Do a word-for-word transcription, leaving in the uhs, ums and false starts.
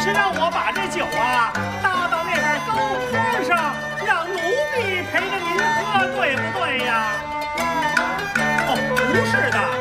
是让我把这酒啊搭到那边高坡上，让奴婢陪着您喝，对不对呀？哦，不是的。